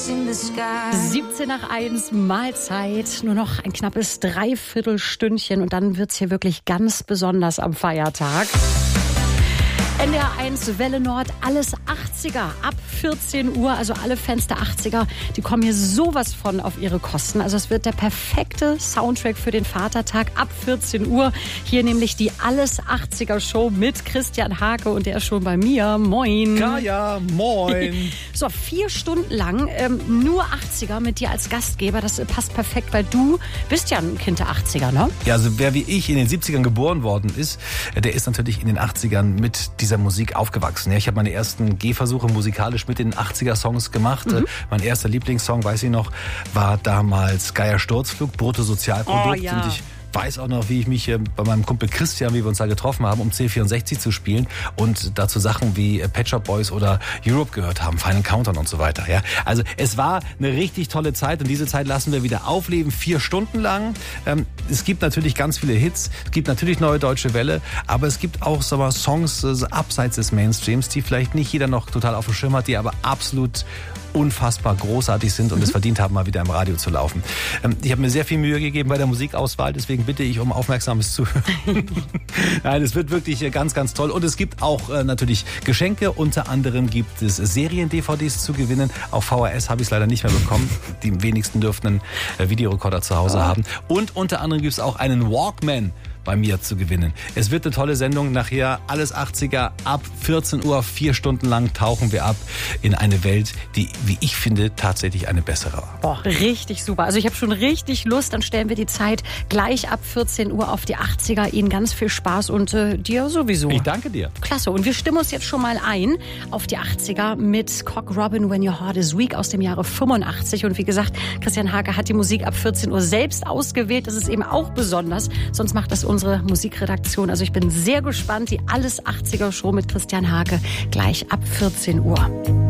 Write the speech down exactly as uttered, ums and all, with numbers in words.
siebzehn nach eins, Mahlzeit. Nur noch ein knappes Dreiviertelstündchen und dann wird's hier wirklich ganz besonders am Feiertag. N D R eins Welle Nord, alles achtziger ab vierzehn Uhr. Also alle Fans der achtziger, die kommen hier sowas von auf ihre Kosten. Also es wird der perfekte Soundtrack für den Vatertag ab vierzehn Uhr. Hier nämlich die Alles achtziger Show mit Christian Hake und der ist schon bei mir. Moin. Kaya, moin. So, vier Stunden lang ähm, nur achtziger mit dir als Gastgeber. Das passt perfekt, weil du bist ja ein Kind der achtziger, ne? Ja, also wer wie ich in den siebzigern geboren worden ist, der ist natürlich in den achtzigern mit dieser Musik aufgewachsen. Ja, ich habe meine ersten Gehversuche musikalisch mit den achtziger-Songs gemacht. Mhm. Mein erster Lieblingssong, weiß ich noch, war damals Geier Sturzflug, Bruttosozialprodukt. Oh, ja. Und ich weiß auch noch, wie ich mich bei meinem Kumpel Christian, wie wir uns da getroffen haben, um C vierundsechzig zu spielen und dazu Sachen wie Pet Shop Boys oder Europe gehört haben, Final Countdown und so weiter. Ja, also es war eine richtig tolle Zeit und diese Zeit lassen wir wieder aufleben, vier Stunden lang. Ähm, es gibt natürlich ganz viele Hits, es gibt natürlich Neue Deutsche Welle, aber es gibt auch so mal Songs äh, abseits des Mainstreams, die vielleicht nicht jeder noch total auf dem Schirm hat, die aber absolut unfassbar großartig sind und mhm. es verdient haben, mal wieder im Radio zu laufen. Ähm, ich habe mir sehr viel Mühe gegeben bei der Musikauswahl, deswegen bitte ich um aufmerksames Zuhören. Nein, es wird wirklich ganz, ganz toll. Und es gibt auch äh, natürlich Geschenke. Unter anderem gibt es Serien-D V Ds zu gewinnen. Auf V H S habe ich es leider nicht mehr bekommen. Die wenigsten dürften einen äh, Videorekorder zu Hause oh. haben. Und unter anderem gibt es auch einen Walkman bei mir zu gewinnen. Es wird eine tolle Sendung. Nachher alles achtziger ab vierzehn Uhr, vier Stunden lang tauchen wir ab in eine Welt, die, wie ich finde, tatsächlich eine bessere war. Boah, richtig super. Also ich habe schon richtig Lust. Dann stellen wir die Zeit gleich ab vierzehn Uhr auf die achtziger. Ihnen ganz viel Spaß und äh, dir sowieso. Ich danke dir. Klasse. Und wir stimmen uns jetzt schon mal ein auf die achtziger mit Cock Robin, When Your Heart is Weak aus dem Jahre fünfundachtzig. Und wie gesagt, Christian Hake hat die Musik ab vierzehn Uhr selbst ausgewählt. Das ist eben auch besonders. Sonst macht das unsere Musikredaktion. Also ich bin sehr gespannt. Die Alles achtziger Show mit Christian Hake gleich ab vierzehn Uhr.